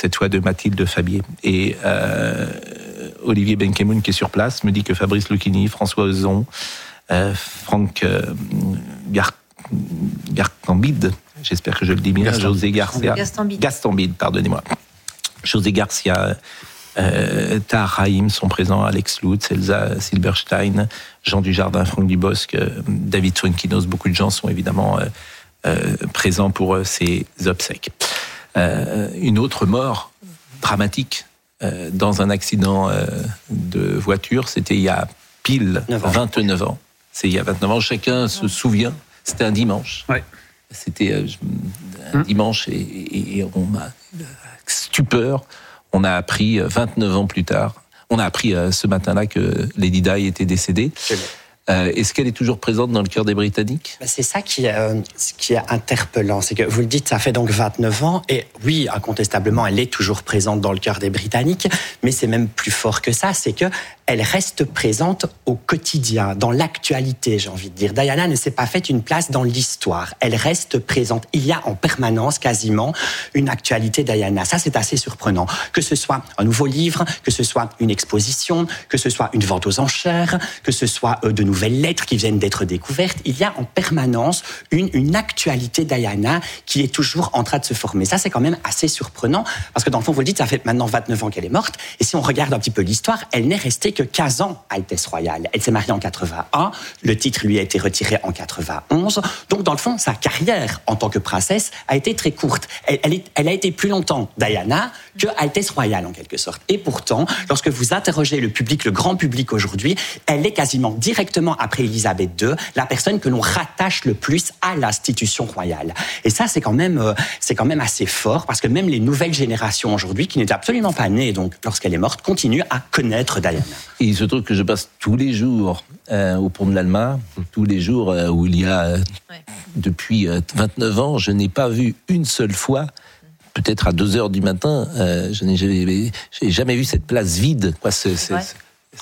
cette fois de Mathilde Fabier. Et Olivier Benkemoun, qui est sur place, me dit que Fabrice Lucchini, François Ozon, Franck Gastambide, j'espère que je le dis bien, José Garcia, Gastambide, pardonnez-moi, José Garcia, Tahar Rahim sont présents, Alex Lutz, Elsa Silberstein, Jean Dujardin, Franck Dubosc, David Fuenquinos, beaucoup de gens sont évidemment présents pour ces obsèques. Une autre mort dramatique dans un accident de voiture, c'était il y a pile 29 ans. C'est il y a 29 ans, chacun se souvient, c'était un dimanche. Ouais. C'était un dimanche et on a stupeur. On a appris 29 ans plus tard, on a appris ce matin-là que Lady Di était décédée. Est-ce qu'elle est toujours présente dans le cœur des Britanniques ? C'est ça qui est interpellant. C'est que vous le dites, ça fait donc 29 ans. Et oui, incontestablement, elle est toujours présente dans le cœur des Britanniques. Mais c'est même plus fort que ça. C'est qu'elle reste présente au quotidien, dans l'actualité, j'ai envie de dire. Diana ne s'est pas faite une place dans l'histoire. Elle reste présente. Il y a en permanence, quasiment, une actualité Diana. Ça, c'est assez surprenant. Que ce soit un nouveau livre, que ce soit une exposition, que ce soit une vente aux enchères, que ce soit de nouvelles lettres qui viennent d'être découvertes, il y a en permanence une actualité Diana qui est toujours en train de se former. Ça, c'est quand même assez surprenant, parce que dans le fond, vous le dites, ça fait maintenant 29 ans qu'elle est morte, et si on regarde un petit peu l'histoire, elle n'est restée que 15 ans Altesse Royale. Elle s'est mariée en 81, le titre lui a été retiré en 91, donc dans le fond, sa carrière en tant que princesse a été très courte. Elle a été plus longtemps Diana que Altesse Royale, en quelque sorte. Et pourtant, lorsque vous interrogez le public, le grand public aujourd'hui, elle est quasiment directement après Élisabeth II, la personne que l'on rattache le plus à l'institution royale. Et ça, c'est quand même assez fort, parce que même les nouvelles générations aujourd'hui, qui n'étaient absolument pas nées donc lorsqu'elle est morte, continuent à connaître Diana. Et il se trouve que je passe tous les jours au pont de l'Alma, tous les jours où il y a, depuis 29 ans, je n'ai pas vu une seule fois, peut-être à 2h du matin, je n'ai jamais vu cette place vide, cet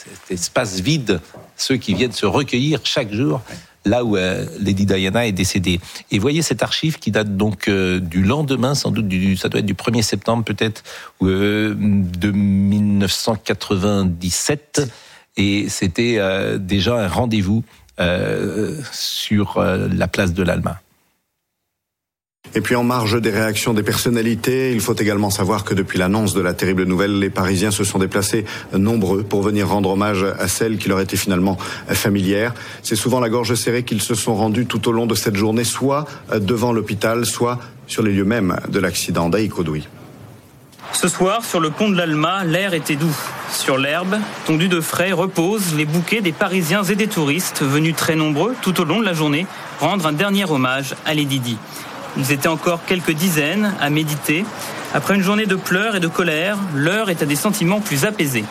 espace vide, ceux qui viennent se recueillir chaque jour là où Lady Diana est décédée. Et voyez cette archive qui date donc du lendemain, sans doute, ça doit être du 1er septembre peut-être, de 1997, et c'était déjà un rendez-vous sur la place de l'Alma. Et puis en marge des réactions des personnalités, il faut également savoir que depuis l'annonce de la terrible nouvelle, les Parisiens se sont déplacés nombreux pour venir rendre hommage à celle qui leur était finalement familière. C'est souvent la gorge serrée qu'ils se sont rendus tout au long de cette journée, soit devant l'hôpital, soit sur les lieux mêmes de l'accident. Daïk Odoui. Ce soir, sur le pont de l'Alma, l'air était doux. Sur l'herbe, tondue de frais, reposent les bouquets des Parisiens et des touristes venus très nombreux tout au long de la journée rendre un dernier hommage à Lady Di. Ils étaient encore quelques dizaines à méditer. Après une journée de pleurs et de colère, l'heure est à des sentiments plus apaisés.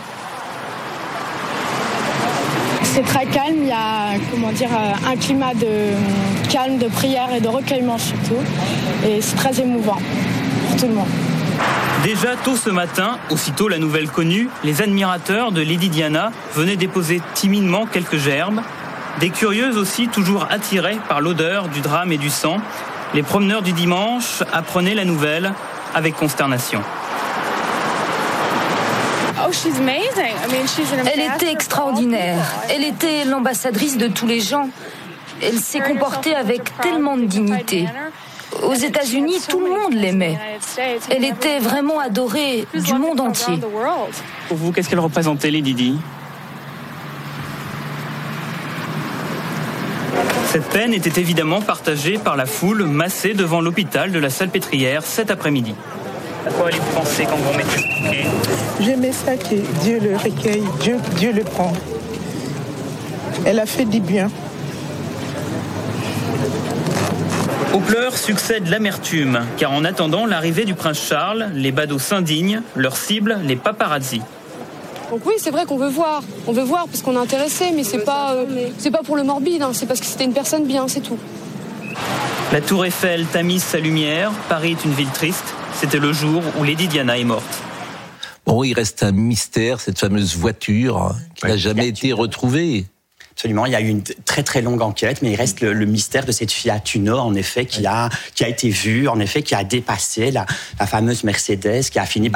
C'est très calme, il y a un climat de calme, de prière et de recueillement surtout. Et c'est très émouvant pour tout le monde. Déjà tôt ce matin, aussitôt la nouvelle connue, les admirateurs de Lady Diana venaient déposer timidement quelques gerbes. Des curieuses aussi, toujours attirées par l'odeur du drame et du sang. Les promeneurs du dimanche apprenaient la nouvelle avec consternation. Elle était extraordinaire. Elle était l'ambassadrice de tous les gens. Elle s'est comportée avec tellement de dignité. Aux États-Unis, tout le monde l'aimait. Elle était vraiment adorée du monde entier. Pour vous, qu'est-ce qu'elle représentait, Lady Di ? Cette peine était évidemment partagée par la foule massée devant l'hôpital de la Salpêtrière cet après-midi. À quoi allez-vous penser quand vous mettez ce bouquet ? J'aimais ça que Dieu le recueille, Dieu le prend. Elle a fait du bien. Aux pleurs succède l'amertume, car en attendant l'arrivée du prince Charles, les badauds s'indignent, leur cible, les paparazzis. Donc oui, c'est vrai qu'on veut voir parce qu'on est intéressé, mais c'est pas pour le morbide, c'est parce que c'était une personne bien, c'est tout. La tour Eiffel tamise sa lumière, Paris est une ville triste, c'était le jour où Lady Diana est morte. Bon, il reste un mystère, cette fameuse voiture qui n'a jamais été retrouvée. Absolument, il y a eu une très très longue enquête, mais il reste le mystère de cette Fiat Uno, en effet, qui a été vue, en effet, qui a dépassé la fameuse Mercedes, qui a fini